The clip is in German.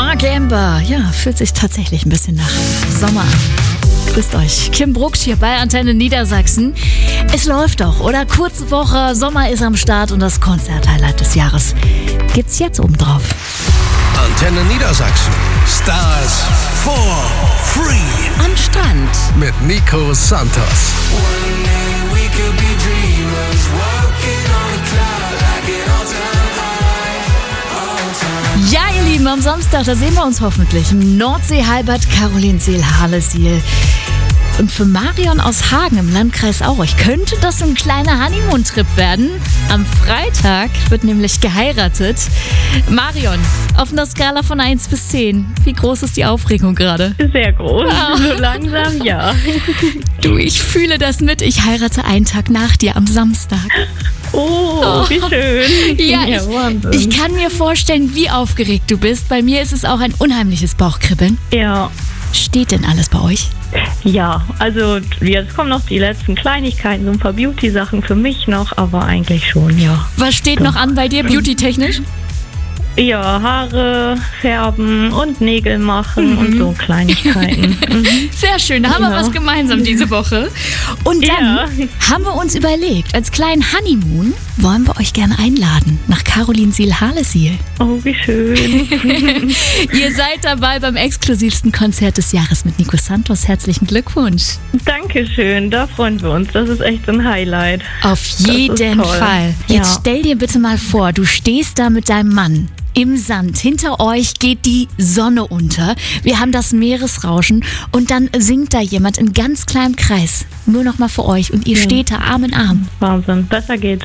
Mark Amber, ja, fühlt sich tatsächlich ein bisschen nach Sommer an. Grüßt euch, Kim Brucksch hier bei Antenne Niedersachsen. Es läuft doch, oder? Kurze Woche, Sommer ist am Start und das Konzert-Highlight des Jahres gibt's jetzt oben drauf. Antenne Niedersachsen. Stars for free. Am Strand. Mit Nico Santos. Ja, ihr Lieben, am Samstag, da sehen wir uns hoffentlich im Nordsee-Halbad Carolinsiel-Harlesiel. Und für Marion aus Hagen im Landkreis Aurich könnte das ein kleiner Honeymoon-Trip werden. Am Freitag wird nämlich geheiratet. Marion, auf einer Skala von 1 bis 10, wie groß ist die Aufregung gerade? Sehr groß, so langsam, ja. Du, ich fühle das mit. Ich heirate einen Tag nach dir am Samstag. Oh, wie schön. Ja, Wahnsinn. ich kann mir vorstellen, wie aufgeregt du bist. Bei mir ist es auch ein unheimliches Bauchkribbeln. Ja. Steht denn alles bei euch? Ja, also jetzt kommen noch die letzten Kleinigkeiten, so ein paar Beauty-Sachen für mich noch, aber eigentlich schon, ja. Was steht noch an bei dir, beauty-technisch? Ja, Haare färben und Nägel machen und so Kleinigkeiten. Sehr schön, da haben wir was gemeinsam diese Woche. Und dann haben wir uns überlegt, als kleinen Honeymoon wollen wir euch gerne einladen nach Carolinsiel-Harlesiel. Oh, wie schön. Ihr seid dabei beim exklusivsten Konzert des Jahres mit Nico Santos. Herzlichen Glückwunsch. Dankeschön, da freuen wir uns. Das ist echt ein Highlight. Auf jeden Fall. Jetzt stell dir bitte mal vor, du stehst da mit deinem Mann im Sand. Hinter euch geht die Sonne unter. Wir haben das Meeresrauschen und dann singt da jemand in ganz kleinem Kreis. Nur noch mal für euch und ihr steht da Arm in Arm. Wahnsinn, besser geht's